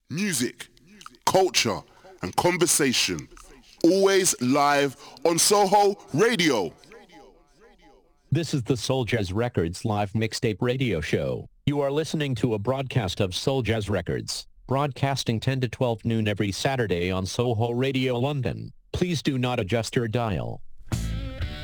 music, culture, and conversation. Always live on Soho Radio. This is the Soul Jazz Records live mixtape radio show. You are listening to a broadcast of Soul Jazz Records, broadcasting 10 to 12 noon every Saturday on Soho Radio London. Please do not adjust your dial.